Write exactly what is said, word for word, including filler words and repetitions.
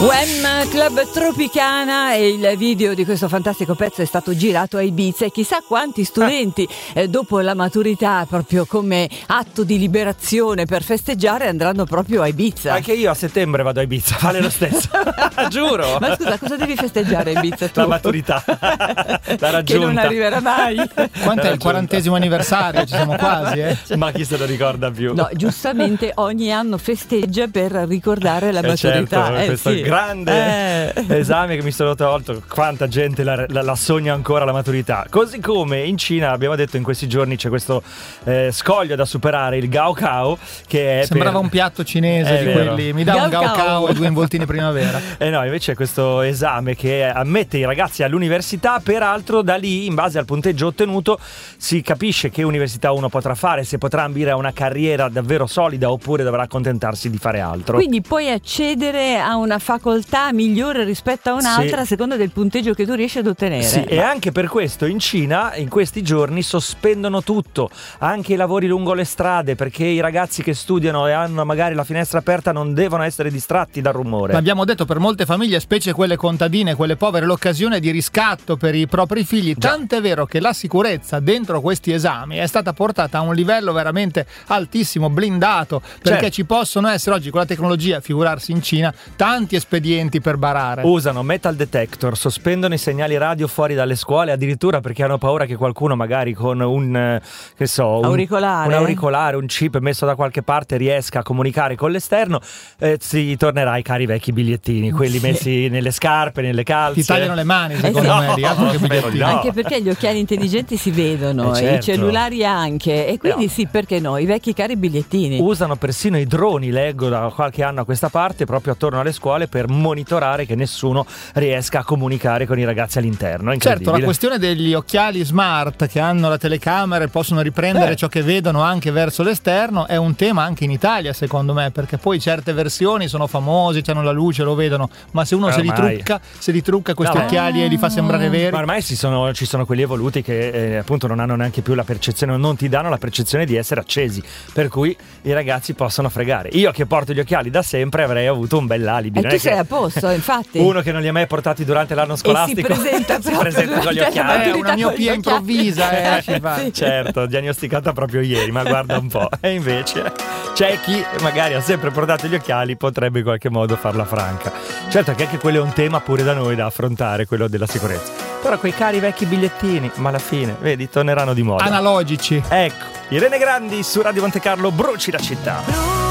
Wham! Club Tropicana, e il video di questo fantastico pezzo è stato girato a Ibiza, e chissà quanti studenti eh, dopo la maturità, proprio come atto di liberazione per festeggiare, andranno proprio a Ibiza. Anche io a settembre vado a Ibiza, vale lo stesso. Giuro. Ma scusa, cosa devi festeggiare a Ibiza tu? La maturità, la raggiunta, che non arriverà mai. Quanto è il quarantesimo anniversario? Ci siamo quasi, eh? Ma chi se lo ricorda più? No, giustamente ogni anno festeggia per ricordare la eh maturità. certo, eh, questo sì. grande eh. esame che mi sono tolto. Quanta gente la, la, la sogna ancora la maturità. Così come in Cina, abbiamo detto, in questi giorni c'è questo eh, scoglio da superare, il Gaokao, che è sembrava per... un piatto cinese è di vero. quelli. Mi dà Gao un Gaokao e due involtini primavera. Eh no, invece è questo esame che ammette i ragazzi all'università. Peraltro da lì, in base al punteggio ottenuto, si capisce che università uno potrà fare, se potrà ambire a una carriera davvero solida oppure dovrà accontentarsi di fare altro. Quindi puoi accedere a una facoltà migliore rispetto a un'altra, sì, a seconda del punteggio che tu riesci ad ottenere. Sì, e anche per questo in Cina in questi giorni sospendono tutto, anche i lavori lungo le strade, perché i ragazzi che studiano e hanno magari la finestra aperta non devono essere distratti dal rumore. L'abbiamo detto, per molte famiglie, specie quelle contadine, quelle povere, l'occasione di riscatto per i propri figli. Già. Tant'è vero che la sicurezza dentro questi esami è stata portata a un livello veramente altissimo, blindato, perché certo, ci possono essere oggi con la tecnologia, figurarsi in Cina, tanti espedienti per barare. Usano metal detector, sospendono i segnali radio fuori dalle scuole, addirittura perché hanno paura che qualcuno magari con un che so un auricolare, un, auricolare, un chip messo da qualche parte riesca a comunicare con l'esterno. Eh, si tornerà ai cari vecchi bigliettini, quelli sì, messi nelle scarpe, nelle calze. Ti tagliano le mani, secondo Eh sì. me, di altro che bigliettini. No. Anche perché gli occhiali intelligenti si vedono, Eh certo, i cellulari anche, e quindi no, sì, perché no, i vecchi cari bigliettini. Usano persino i droni, leggo da qualche anno a questa parte, proprio attorno alle scuole, per monitorare che nessuno riesca a comunicare con i ragazzi all'interno. È Certo, la incredibile. questione degli occhiali smart che hanno la telecamera e possono riprendere Eh. ciò che vedono anche verso l'esterno è un tema anche in Italia, secondo me, perché poi certe versioni sono famose, hanno la luce, lo vedono, ma se uno se li Ormai. trucca, se li trucca questi No, occhiali e li fa sembrare veri. Ma ormai ci sono, ci sono quelli evoluti che eh, appunto non hanno neanche più la percezione, non ti danno la percezione di essere accesi, per cui i ragazzi possono fregare. Io che porto gli occhiali da sempre avrei avuto un bel alibi. E non tu è sei che a posto, infatti. uno che non li ha mai portati durante l'anno scolastico e si presenta, si presenta con gli occhiali. È una miopia improvvisa, eh, lasci fare. Sì. Certo, diagnosticata proprio ieri, ma guarda un po'. E invece c'è chi magari ha sempre portato gli occhiali, potrebbe in qualche modo farla franca. Certo che anche quello è un tema pure da noi da affrontare, quello della sicurezza. Però quei cari vecchi bigliettini, ma alla fine, vedi, torneranno di moda. Analogici. Ecco, Irene Grandi su Radio Monte Carlo, bruci la città.